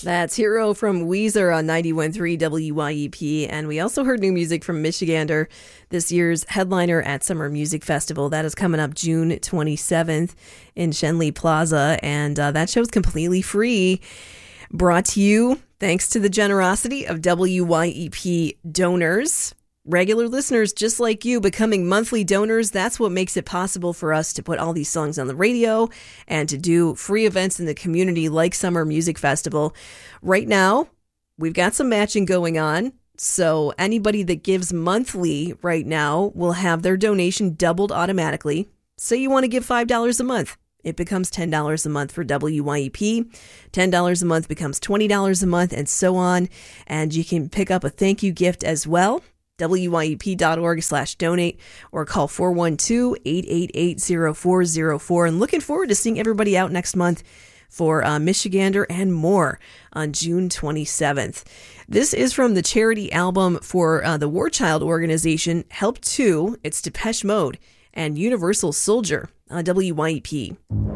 That's Hero from Weezer on 91.3 WYEP. And we also heard new music from Michigander, this year's headliner at Summer Music Festival. That is coming up June 27th in Schenley Plaza. And that show's completely free. Brought to you thanks to the generosity of WYEP donors. Regular listeners just like you becoming monthly donors, that's what makes it possible for us to put all these songs on the radio and to do free events in the community like Summer Music Festival. Right now, we've got some matching going on. So anybody that gives monthly right now will have their donation doubled automatically. Say you want to give $5 a month. It becomes $10 a month for WYEP. $10 a month becomes $20 a month and so on. And you can pick up a thank you gift as well. WYEP.org/donate or call 412-888-0404. And looking forward to seeing everybody out next month for Michigander and more on June 27th. This is from the charity album for the War Child organization, Help 2. It's Depeche Mode and Universal Soldier on WYEP.